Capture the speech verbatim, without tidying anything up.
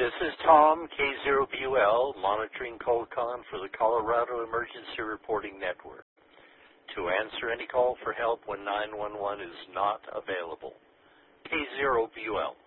This is Tom, K zero B U L, monitoring COLCON for the Colorado Emergency Reporting Network. To answer any call for help when nine one one is not available, K zero B U L.